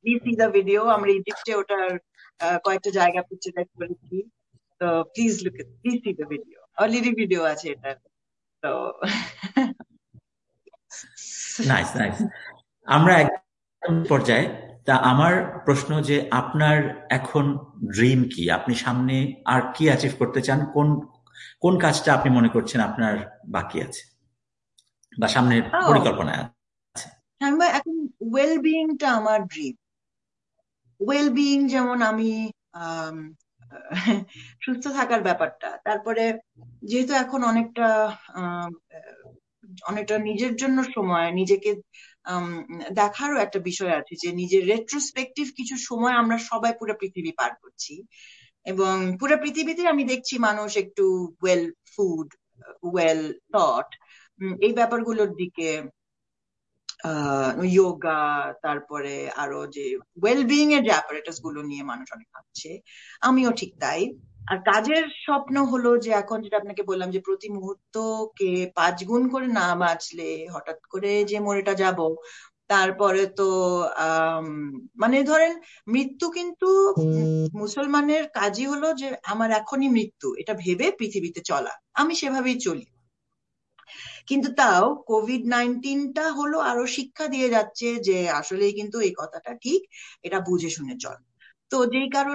Please see the video. আমরা ইজিপ্টে ওটার কয়েকটা জায়গা পিকচারাইজ করেছি। তো please see the video. Already video আছে এটা। তো নাইস নাইস। আমরা একদম পর্যায়ে। তা আমার প্রশ্ন যে আপনার এখন ড্রিম কি? আপনি সামনে আর কি অ্যাচিভ করতে চান? কোন কোন কাজটা আপনি মনে করছেন আপনার বাকি আছে বা সামনের পরিকল্পনায় আছে? এখন ওয়েল বিইংটা আমার ড্রিম। ওয়েল বিইং যেমন আমি আম, সুস্থ থাকার ব্যাপারটা, তারপরে যেহেতু এখন আম, অনেকটা নিজের জন্য সময়, নিজেকে আম, দেখারও একটা বিষয় আছে, যে নিজের রেট্রোস্পেক্টিভ কিছু সময় আমরা সবাই পুরো পৃথিবী পার করছি, এবং পুরো পৃথিবীতে আমি দেখছি মানুষ একটু ওয়েল ফুড, ওয়েল থট, এই ব্যাপারগুলোর দিকে, যোগা, তারপরে আরো যে ওয়েলবিইং এর যে অ্যাপারেটাস গুলো নিয়ে মানুষ অনেক ভাবছে, আমিও ঠিক তাই। আর কাজের স্বপ্ন হলো যে, এখন যেটা আপনাকে বললাম, যে প্রতি মুহূর্তকে 5 গুণ করে না বাঁচলে হঠাৎ করে যে মরেটা যাব, তারপরে তো আম, মানে ধরেন মৃত্যু কিন্তু মুসলমানের কাজই হলো যে আমার এখনই মৃত্যু, এটা ভেবে পৃথিবীতে চলা। আমি সেভাবেই চলি। কিন্তু তাও কোভিড-19টা হলো আরো শিক্ষা দিয়ে যাচ্ছে যে আসলে কিন্তু এই কথাটা ঠিক, এটা বুঝে শুনে চল। তো যেই কারণে